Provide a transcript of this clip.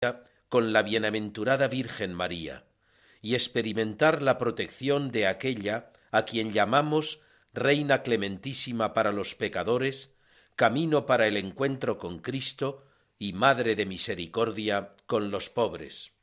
con la bienaventurada Virgen María y experimentar la protección de aquella a quien llamamos Reina clementísima para los pecadores, camino para el encuentro con Cristo y Madre de misericordia con los pobres.